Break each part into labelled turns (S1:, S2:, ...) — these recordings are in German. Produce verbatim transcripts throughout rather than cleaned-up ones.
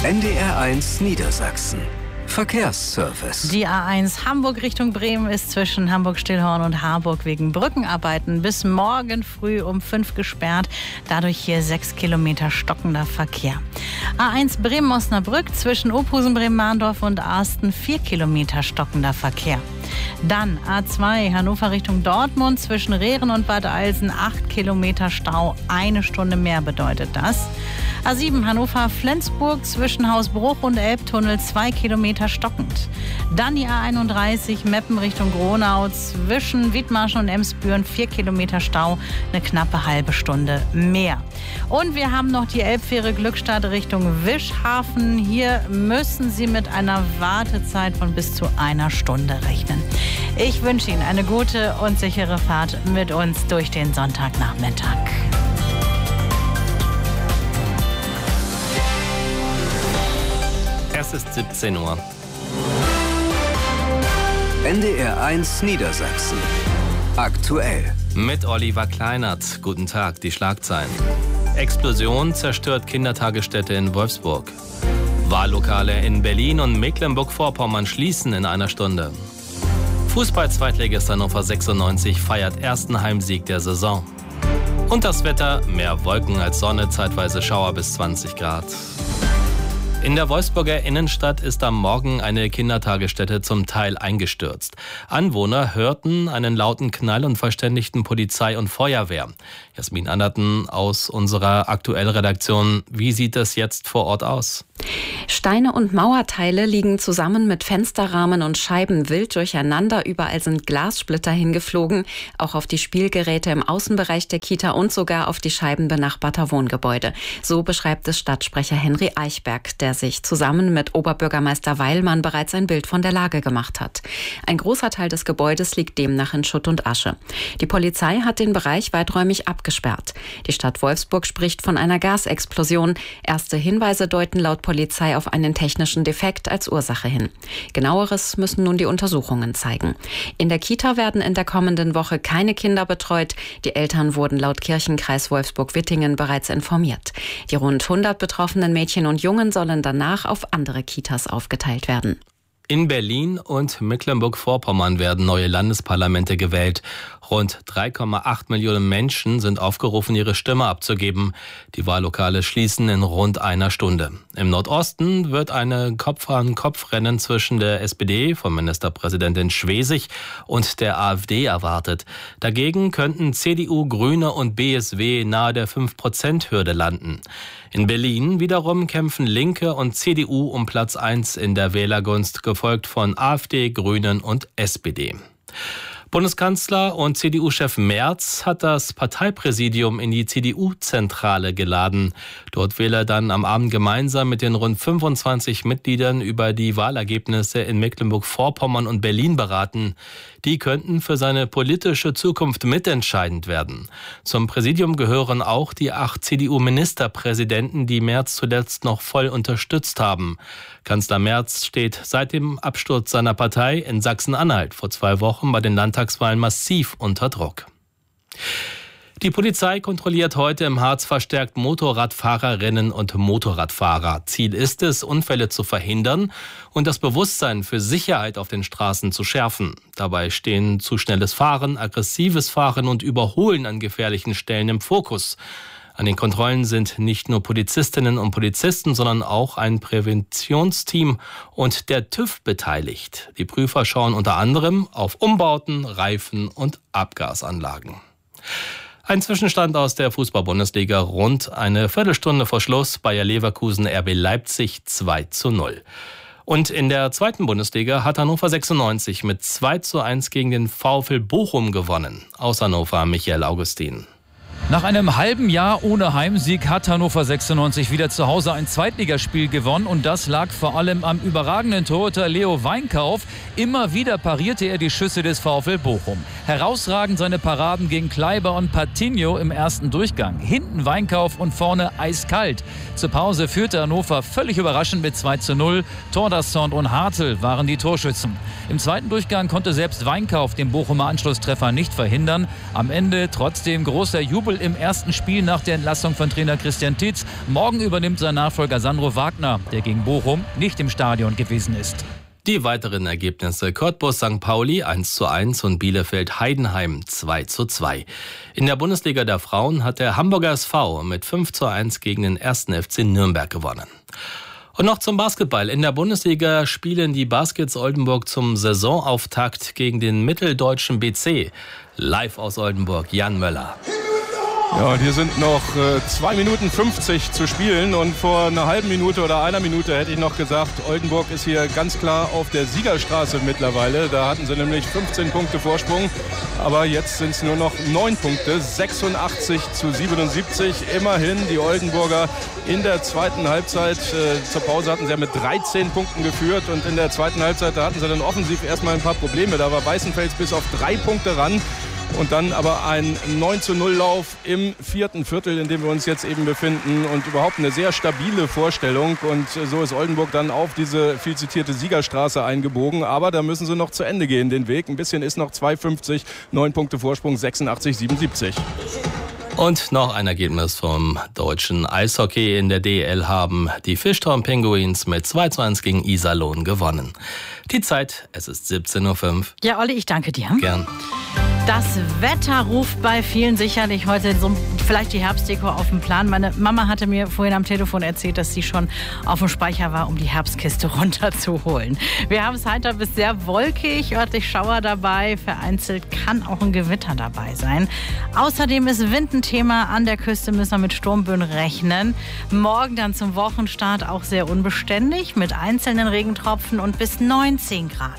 S1: N D R eins Niedersachsen. Verkehrsservice.
S2: Die A eins Hamburg Richtung Bremen ist zwischen Hamburg-Stillhorn und Harburg wegen Brückenarbeiten bis morgen früh um fünf gesperrt. Dadurch hier sechs Kilometer stockender Verkehr. A eins Bremen-Osnabrück zwischen Ophusen-Bremen-Mahndorf und Arsten vier Kilometer stockender Verkehr. Dann A zwei Hannover Richtung Dortmund zwischen Rehren und Bad Eilsen acht Kilometer Stau. Eine Stunde mehr bedeutet das. A sieben Hannover-Flensburg zwischen Hausbruch und Elbtunnel zwei Kilometer stockend. Dann die A einunddreißig Meppen Richtung Gronau zwischen Wiedmarschen und Emsbüren vier Kilometer Stau, eine knappe halbe Stunde mehr. Und wir haben noch die Elbfähre Glückstadt Richtung Wischhafen. Hier müssen Sie mit einer Wartezeit von bis zu einer Stunde rechnen. Ich wünsche Ihnen eine gute und sichere Fahrt mit uns durch den Sonntagnachmittag.
S3: Es ist siebzehn Uhr.
S1: N D R eins Niedersachsen. Aktuell.
S3: Mit Oliver Kleinert. Guten Tag, die Schlagzeilen. Explosion zerstört Kindertagesstätte in Wolfsburg. Wahllokale in Berlin und Mecklenburg-Vorpommern schließen in einer Stunde. Fußball-Zweitligist Hannover sechsundneunzig feiert ersten Heimsieg der Saison. Und das Wetter, mehr Wolken als Sonne, zeitweise Schauer bis zwanzig Grad. In der Wolfsburger Innenstadt ist am Morgen eine Kindertagesstätte zum Teil eingestürzt. Anwohner hörten einen lauten Knall und verständigten Polizei und Feuerwehr. Jasmin Anderten aus unserer Aktuell-Redaktion. Wie sieht es jetzt vor Ort aus?
S4: Steine und Mauerteile liegen zusammen mit Fensterrahmen und Scheiben wild durcheinander. Überall sind Glassplitter hingeflogen, auch auf die Spielgeräte im Außenbereich der Kita und sogar auf die Scheiben benachbarter Wohngebäude. So beschreibt es Stadtsprecher Henry Eichberg, der sich zusammen mit Oberbürgermeister Weilmann bereits ein Bild von der Lage gemacht hat. Ein großer Teil des Gebäudes liegt demnach in Schutt und Asche. Die Polizei hat den Bereich weiträumig abgesperrt. Die Stadt Wolfsburg spricht von einer Gasexplosion. Erste Hinweise deuten laut Polizei auf einen technischen Defekt als Ursache hin. Genaueres müssen nun die Untersuchungen zeigen. In der Kita werden in der kommenden Woche keine Kinder betreut. Die Eltern wurden laut Kirchenkreis Wolfsburg-Wittingen bereits informiert. Die rund hundert betroffenen Mädchen und Jungen sollen danach auf andere Kitas aufgeteilt werden.
S3: In Berlin und Mecklenburg-Vorpommern werden neue Landesparlamente gewählt. Rund drei Komma acht Millionen Menschen sind aufgerufen, ihre Stimme abzugeben. Die Wahllokale schließen in rund einer Stunde. Im Nordosten wird eine Kopf-an-Kopf-Rennen zwischen der S P D von Ministerpräsidentin Schwesig und der AfD erwartet. Dagegen könnten C D U, Grüne und B S W nahe der fünf Prozent Hürde landen. In Berlin wiederum kämpfen Linke und C D U um Platz eins in der Wählergunst, gefolgt von AfD, Grünen und S P D. Bundeskanzler und C D U-Chef Merz hat das Parteipräsidium in die C D U-Zentrale geladen. Dort will er dann am Abend gemeinsam mit den rund fünfundzwanzig Mitgliedern über die Wahlergebnisse in Mecklenburg-Vorpommern und Berlin beraten. Die könnten für seine politische Zukunft mitentscheidend werden. Zum Präsidium gehören auch die acht C D U-Ministerpräsidenten, die Merz zuletzt noch voll unterstützt haben. Kanzler Merz steht seit dem Absturz seiner Partei in Sachsen-Anhalt vor zwei Wochen bei den Landtagswahlen massiv unter Druck. Die Polizei kontrolliert heute im Harz verstärkt Motorradfahrerinnen und Motorradfahrer. Ziel ist es, Unfälle zu verhindern und das Bewusstsein für Sicherheit auf den Straßen zu schärfen. Dabei stehen zu schnelles Fahren, aggressives Fahren und Überholen an gefährlichen Stellen im Fokus. An den Kontrollen sind nicht nur Polizistinnen und Polizisten, sondern auch ein Präventionsteam und der TÜV beteiligt. Die Prüfer schauen unter anderem auf Umbauten, Reifen und Abgasanlagen. Ein Zwischenstand aus der Fußball-Bundesliga rund eine Viertelstunde vor Schluss. Bayer Leverkusen R B Leipzig zwei zu null. Und in der zweiten Bundesliga hat Hannover sechsundneunzig mit zwei zu eins gegen den VfL Bochum gewonnen. Aus Hannover Michael Augustin.
S5: Nach einem halben Jahr ohne Heimsieg hat Hannover sechsundneunzig wieder zu Hause ein Zweitligaspiel gewonnen. Und das lag vor allem am überragenden Torhüter Leo Weinkauf. Immer wieder parierte er die Schüsse des VfL Bochum. Herausragend seine Paraden gegen Kleiber und Patinho im ersten Durchgang. Hinten Weinkauf und vorne eiskalt. Zur Pause führte Hannover völlig überraschend mit zwei zu null. Tordassont und Hartl waren die Torschützen. Im zweiten Durchgang konnte selbst Weinkauf den Bochumer Anschlusstreffer nicht verhindern. Am Ende trotzdem großer Jubel Trubel im ersten Spiel nach der Entlassung von Trainer Christian Titz. Morgen übernimmt sein Nachfolger Sandro Wagner, der gegen Bochum nicht im Stadion gewesen ist.
S3: Die weiteren Ergebnisse: Cottbus Sankt Pauli eins zu eins und Bielefeld Heidenheim zwei zu zwei. In der Bundesliga der Frauen hat der Hamburger S V mit fünf zu eins gegen den ersten F C Nürnberg gewonnen. Und noch zum Basketball. In der Bundesliga spielen die Baskets Oldenburg zum Saisonauftakt gegen den mitteldeutschen B C. Live aus Oldenburg, Jan Möller.
S6: Ja, und hier sind noch äh, zwei Minuten fünfzig zu spielen und vor einer halben Minute oder einer Minute hätte ich noch gesagt, Oldenburg ist hier ganz klar auf der Siegerstraße mittlerweile. Da hatten sie nämlich fünfzehn Punkte Vorsprung, aber jetzt sind es nur noch neun Punkte, sechsundachtzig zu siebenundsiebzig. Immerhin die Oldenburger in der zweiten Halbzeit, äh, zur Pause hatten sie ja mit dreizehn Punkten geführt und in der zweiten Halbzeit, da hatten sie dann offensiv erstmal ein paar Probleme. Da war Weißenfels bis auf drei Punkte ran. Und dann aber ein neun zu null Lauf im vierten Viertel, in dem wir uns jetzt eben befinden. Und überhaupt eine sehr stabile Vorstellung. Und so ist Oldenburg dann auf diese viel zitierte Siegerstraße eingebogen. Aber da müssen sie noch zu Ende gehen, den Weg. Ein bisschen ist noch zwei fünfzig, neun Punkte Vorsprung, sechsundachtzig siebenundsiebzig.
S3: Und noch ein Ergebnis vom deutschen Eishockey. In der D E L haben die Fischtown Penguins mit zwei zu eins gegen Iserlohn gewonnen. Die Zeit, es ist siebzehn Uhr fünf.
S2: Ja, Olli, ich danke dir.
S3: Gern.
S2: Das Wetter ruft bei vielen sicherlich heute so vielleicht die Herbstdeko auf den Plan. Meine Mama hatte mir vorhin am Telefon erzählt, dass sie schon auf dem Speicher war, um die Herbstkiste runterzuholen. Wir haben es heiter bis sehr wolkig, örtlich Schauer dabei. Vereinzelt kann auch ein Gewitter dabei sein. Außerdem ist Wind ein Thema. An der Küste müssen wir mit Sturmböen rechnen. Morgen dann zum Wochenstart auch sehr unbeständig mit einzelnen Regentropfen und bis neunzehn Grad.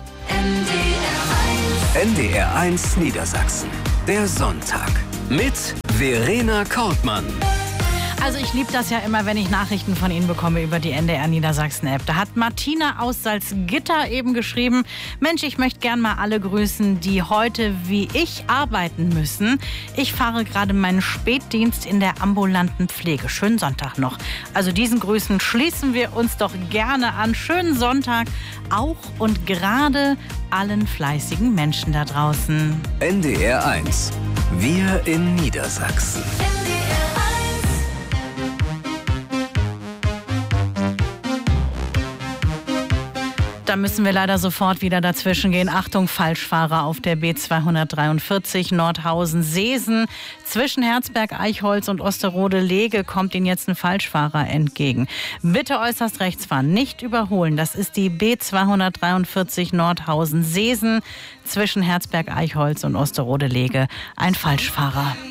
S1: N D R eins Niedersachsen. Der Sonntag mit Verena Kortmann.
S2: Also ich liebe das ja immer, wenn ich Nachrichten von Ihnen bekomme über die N D R Niedersachsen-App. Da hat Martina aus Salzgitter eben geschrieben, Mensch, ich möchte gern mal alle grüßen, die heute wie ich arbeiten müssen. Ich fahre gerade meinen Spätdienst in der ambulanten Pflege. Schönen Sonntag noch. Also diesen Grüßen schließen wir uns doch gerne an. Schönen Sonntag auch und gerade allen fleißigen Menschen da draußen.
S1: N D R eins. Wir in Niedersachsen.
S2: Da müssen wir leider sofort wieder dazwischen gehen. Achtung, Falschfahrer auf der B zweihundertdreiundvierzig Nordhausen-Seesen. Zwischen Herzberg-Eichholz und Osterode-Lege kommt Ihnen jetzt ein Falschfahrer entgegen. Bitte äußerst rechts fahren, nicht überholen. Das ist die B zweihundertdreiundvierzig Nordhausen-Seesen. Zwischen Herzberg-Eichholz und Osterode-Lege ein Falschfahrer.